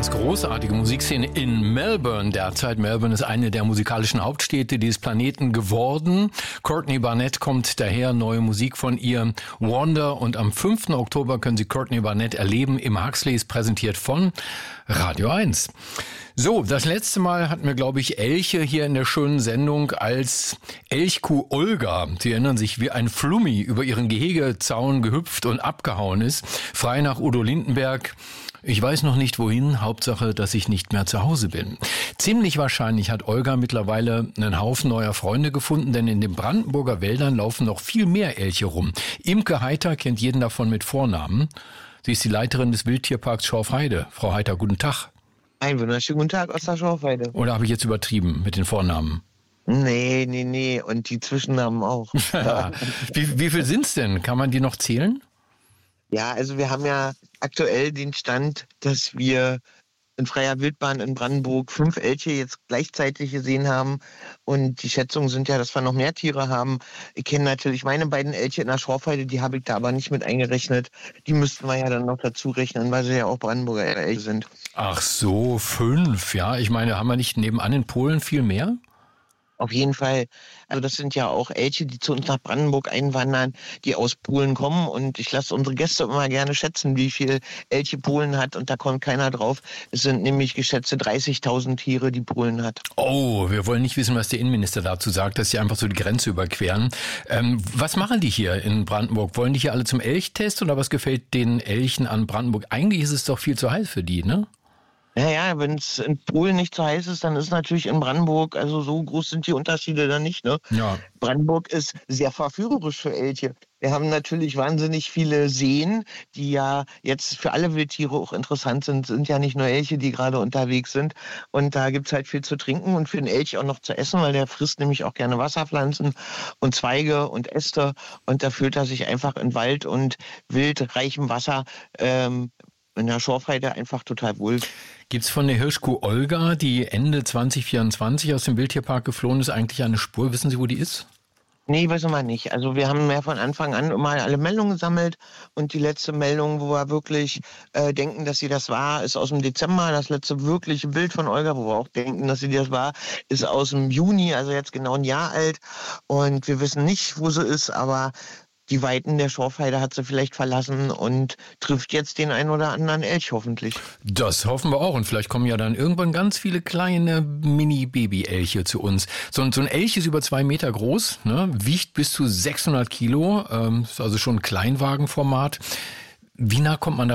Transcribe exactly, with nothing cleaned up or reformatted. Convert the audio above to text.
ganz großartige Musikszene in Melbourne derzeit. Melbourne ist eine der musikalischen Hauptstädte dieses Planeten geworden. Courtney Barnett kommt daher, neue Musik von ihr, Wonder. Und am fünften Oktober können Sie Courtney Barnett erleben im Huxleys, präsentiert von Radio eins. So, das letzte Mal hatten wir, glaube ich, Elche hier in der schönen Sendung als Elchkuh Olga. Sie erinnern sich, wie ein Flummi über ihren Gehegezaun gehüpft und abgehauen ist. Frei nach Udo Lindenberg. Ich weiß noch nicht wohin, Hauptsache, dass ich nicht mehr zu Hause bin. Ziemlich wahrscheinlich hat Olga mittlerweile einen Haufen neuer Freunde gefunden, denn in den Brandenburger Wäldern laufen noch viel mehr Elche rum. Imke Heiter kennt jeden davon mit Vornamen. Sie ist die Leiterin des Wildtierparks Schorfheide. Frau Heiter, guten Tag. Einen wunderschönen guten Tag aus der Schorfheide. Oder habe ich jetzt übertrieben mit den Vornamen? Nee, nee, nee. Und die Zwischennamen auch. wie, wie viel sind's denn? Kann man die noch zählen? Ja, also wir haben ja aktuell den Stand, dass wir in freier Wildbahn in Brandenburg fünf Elche jetzt gleichzeitig gesehen haben. Und die Schätzungen sind ja, dass wir noch mehr Tiere haben. Ich kenne natürlich meine beiden Elche in der Schorfheide, die habe ich da aber nicht mit eingerechnet. Die müssten wir ja dann noch dazu rechnen, weil sie ja auch Brandenburger Elche sind. Ach so, fünf, ja. Ich meine, haben wir nicht nebenan in Polen viel mehr? Auf jeden Fall. Also das sind ja auch Elche, die zu uns nach Brandenburg einwandern, die aus Polen kommen. Und ich lasse unsere Gäste immer gerne schätzen, wie viel Elche Polen hat. Und da kommt keiner drauf. Es sind nämlich geschätzte dreißigtausend Tiere, die Polen hat. Oh, wir wollen nicht wissen, was der Innenminister dazu sagt, dass sie einfach so die Grenze überqueren. Ähm, was machen die hier in Brandenburg? Wollen die hier alle zum Elchtest oder was gefällt den Elchen an Brandenburg? Eigentlich ist es doch viel zu heiß für die, ne? Naja, wenn es in Polen nicht so heiß ist, dann ist natürlich in Brandenburg, also so groß sind die Unterschiede dann nicht, ne? Ja. Brandenburg ist sehr verführerisch für Elche. Wir haben natürlich wahnsinnig viele Seen, die ja jetzt für alle Wildtiere auch interessant sind. Sind ja nicht nur Elche, die gerade unterwegs sind. Und da gibt's halt viel zu trinken und für den Elch auch noch zu essen, weil der frisst nämlich auch gerne Wasserpflanzen und Zweige und Äste. Und da fühlt er sich einfach in Wald und wildreichem Wasser ähm, in der Schorfheide einfach total wohl. Gibt's von der Hirschkuh Olga, die Ende zwanzig vierundzwanzig aus dem Wildtierpark geflohen ist, eigentlich eine Spur? Wissen Sie, wo die ist? Nee, wissen wir nicht. Also wir haben ja von Anfang an immer alle Meldungen gesammelt und die letzte Meldung, wo wir wirklich äh, denken, dass sie das war, ist aus dem Dezember. Das letzte wirkliche Bild von Olga, wo wir auch denken, dass sie das war, ist aus dem Juni, also jetzt genau ein Jahr alt. Und wir wissen nicht, wo sie ist, aber die Weiten der Schorfheide hat sie vielleicht verlassen und trifft jetzt den einen oder anderen Elch hoffentlich. Das hoffen wir auch. Und vielleicht kommen ja dann irgendwann ganz viele kleine Mini-Baby-Elche zu uns. So, so ein Elch ist über zwei Meter groß, ne, wiegt bis zu sechshundert Kilo, ähm, ist also schon ein Kleinwagenformat. Wie nah kommt man da